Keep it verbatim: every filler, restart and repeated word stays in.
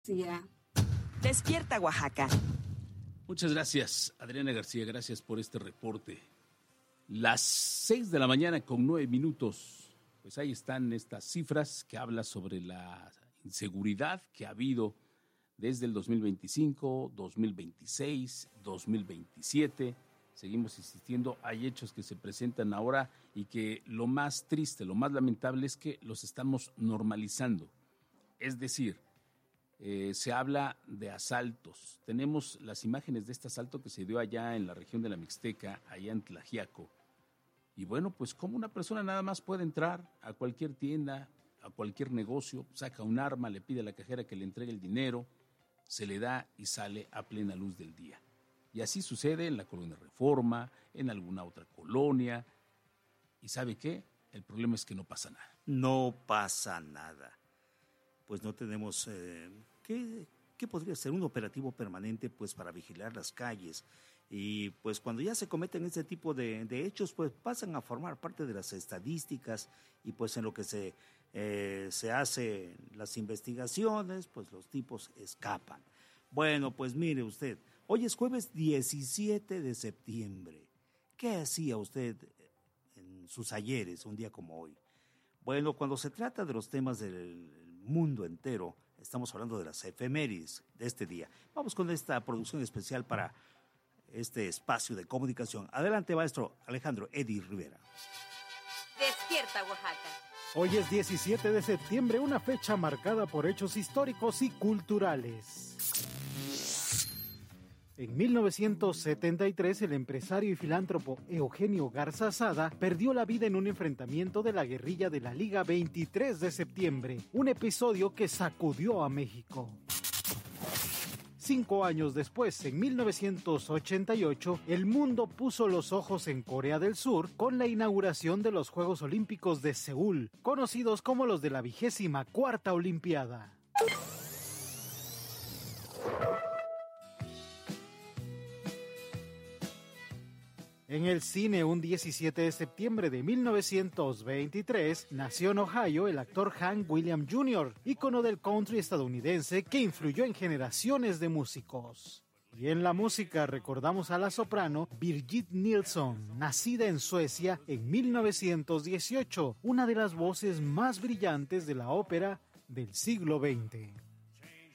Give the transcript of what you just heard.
García. Despierta, Oaxaca. Muchas gracias, Adriana García, gracias por este reporte. Las seis de la mañana con nueve minutos, pues ahí están estas cifras que hablan sobre la inseguridad que ha habido desde el dos mil veinticinco, dos mil veintiséis, dos mil veintisiete. Seguimos insistiendo, hay hechos que se presentan ahora y que lo más triste, lo más lamentable es que los estamos normalizando. Es decir, eh, se habla de asaltos. Tenemos las imágenes de este asalto que se dio allá en la región de la Mixteca, allá en Tlaxiaco. Y bueno, pues como una persona nada más puede entrar a cualquier tienda, a cualquier negocio, saca un arma, le pide a la cajera que le entregue el dinero, se le da y sale a plena luz del día. Y así sucede en la colonia Reforma, en alguna otra colonia. ¿Y sabe qué? El problema es que no pasa nada. No pasa nada. Pues no tenemos... Eh, ¿qué, ¿Qué podría ser? Un operativo permanente pues para vigilar las calles. Y pues cuando ya se cometen este tipo de, de hechos, pues pasan a formar parte de las estadísticas y pues en lo que se, eh, se hace las investigaciones, pues los tipos escapan. Bueno, pues mire usted, hoy es jueves diecisiete de septiembre. ¿Qué hacía usted en sus ayeres, un día como hoy? Bueno, cuando se trata de los temas del mundo entero, estamos hablando de las efemérides de este día. Vamos con esta producción especial para este espacio de comunicación. Adelante, maestro Alejandro Eddie Rivera. Despierta, Oaxaca. Hoy es diecisiete de septiembre, una fecha marcada por hechos históricos y culturales. En mil novecientos setenta y tres, el empresario y filántropo Eugenio Garza Sada perdió la vida en un enfrentamiento de la guerrilla de la Liga veintitrés de septiembre, un episodio que sacudió a México. Cinco años después, en mil novecientos ochenta y ocho, el mundo puso los ojos en Corea del Sur con la inauguración de los Juegos Olímpicos de Seúl, conocidos como los de la vigésima cuarta Olimpiada. En el cine, un diecisiete de septiembre de mil novecientos veintitrés, nació en Ohio el actor Hank Williams junior, ícono del country estadounidense que influyó en generaciones de músicos. Y en la música recordamos a la soprano Birgit Nilsson, nacida en Suecia en mil novecientos dieciocho, una de las voces más brillantes de la ópera del siglo veinte.